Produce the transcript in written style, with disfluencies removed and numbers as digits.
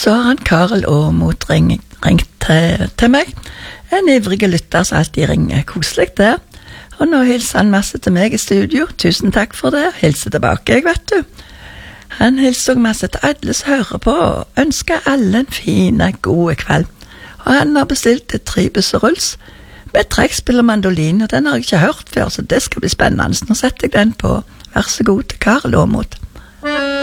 Så har han Karel Aamodt ringt til meg. En ivrig lytter som alltid ringer. Koselig der. Og nå hilser han masse til meg i studio. Tusen takk for det. Hilser tilbake, jeg vet du. Han hilser også masse til alle som hører på, og ønsker alle en fin, god kveld. Og han har bestilt 3 busseruls med trekkspill og mandolin, og den har jeg ikke hørt før, så det skal bli spennende. Så nå setter jeg den på. Vær så god til Karel Aamodt.